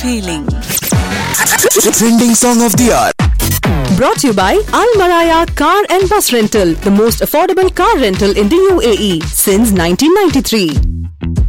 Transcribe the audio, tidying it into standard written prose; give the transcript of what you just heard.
feeling. Trending song of the hour. Brought to you by Al Maraya Car and Bus Rental, the most affordable car rental in the UAE since 1993.